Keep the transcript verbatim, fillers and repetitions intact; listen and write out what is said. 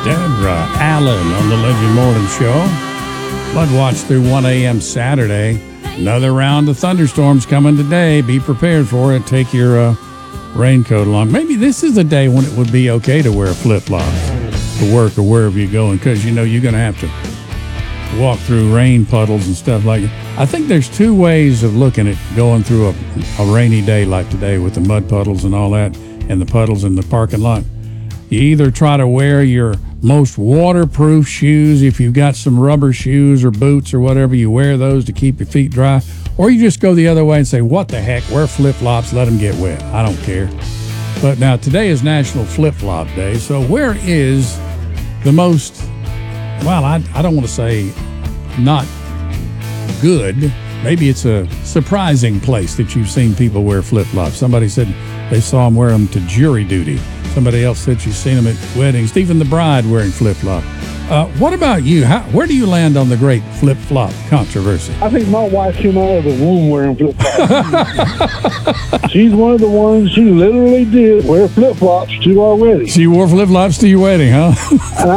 Deborah Allen on the Legend Morning Show. Flood watch through one a.m. Saturday. Another round of thunderstorms coming today. Be prepared for it. Take your uh, raincoat along. Maybe this is a day when it would be okay to wear flip-flops to work or wherever you're going, because, you know, you're going to have to walk through rain puddles and stuff like that. I think there's two ways of looking at going through a, a rainy day like today with the mud puddles and all that, and the puddles in the parking lot. You either try to wear your most waterproof shoes. If you've got some rubber shoes or boots or whatever, you wear those to keep your feet dry. Or you just go the other way and say, what the heck, wear flip-flops, let them get wet. I don't care. But now today is National Flip-Flop Day. So where is the most, well, I, I don't want to say not good. Maybe it's a surprising place that you've seen people wear flip-flops. Somebody said they saw them wear them to jury duty. Somebody else said you've seen them at weddings. Even the bride wearing flip-flop. Uh, what about you? How, where do you land on the great flip-flop controversy? I think my wife came out of the womb wearing flip-flops. She's one of the ones, she literally did wear flip-flops to our wedding. She wore flip-flops to your wedding, huh?